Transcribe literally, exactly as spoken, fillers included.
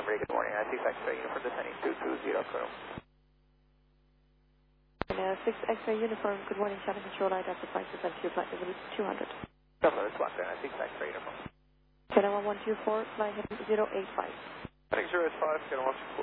Ray, good morning. I six X-ray uniform descending two two zero, Colonel. Uh, six X-ray uniform, good morning, channel control, I got the flight descent to flight level two hundred. Double it's one, I six X-ray uniform. Channel one one two four, flight heading zero eight five. Heading zero eight five, Channel one two four.